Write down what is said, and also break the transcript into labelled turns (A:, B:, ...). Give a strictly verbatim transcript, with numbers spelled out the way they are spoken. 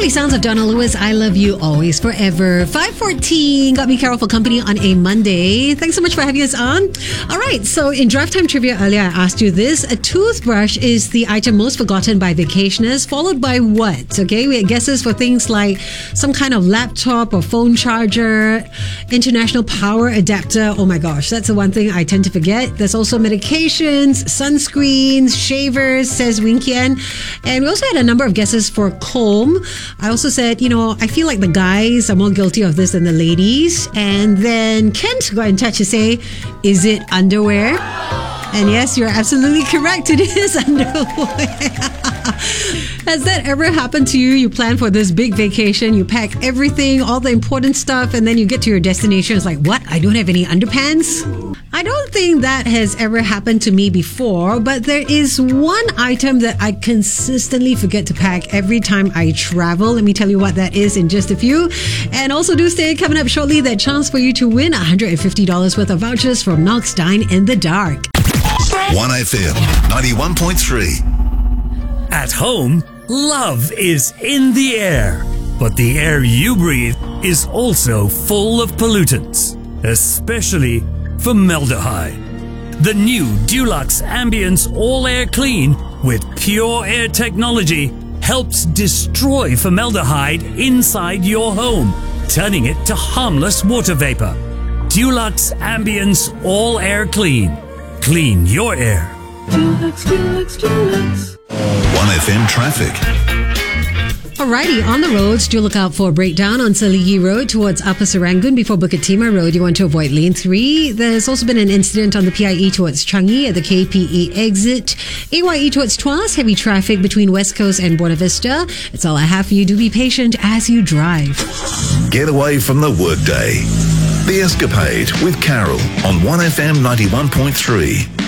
A: lovely sounds of Donna Lewis, I Love You Always Forever. five fourteen got me Carol for company on a Monday. Thanks so much for having us on. All right, so in Drive Time Trivia earlier, I asked you this. A toothbrush is the item most forgotten by vacationers, followed by what? Okay, we had guesses for things like some kind of laptop or phone charger, international power adapter. Oh my gosh, that's the one thing I tend to forget. There's also medications, sunscreens, shavers, says Winkian. And we also had a number of guesses for comb. I also said, you know, I feel like the guys are more guilty of this than the ladies. And then Kent got in touch to say, is it underwear? And yes, you're absolutely correct. It is underwear. Has that ever happened to you? You plan for this big vacation, you pack everything, all the important stuff, and then you get to your destination. It's like, what? I don't have any underpants? I don't think that has ever happened to me before, but there is one item that I consistently forget to pack every time I travel. Let me tell you what that is in just a few. And also do stay coming up shortly, that chance for you to win one hundred fifty dollars worth of vouchers from Knox Dine in the Dark.
B: one F M ninety-one point three.
C: At home, love is in the air. But the air you breathe is also full of pollutants, especially formaldehyde. The new Dulux Ambience All Air Clean with Pure Air technology helps destroy formaldehyde inside your home, turning it to harmless water vapor. Dulux Ambience All Air Clean. Clean your air.
D: Dulux, Dulux, Dulux.
B: one F M traffic.
A: Alrighty, on the roads, do look out for a breakdown on Seligi Road towards Upper Serangoon before Bukit Timah Road. You want to avoid lane three. There's also been an incident on the P I E towards Changi at the K P E exit. A Y E towards Tuas, heavy traffic between West Coast and Buona Vista. That's all I have for you. Do be patient as you drive.
B: Get away from the workday. The Escapade with Carol on one F M ninety-one point three.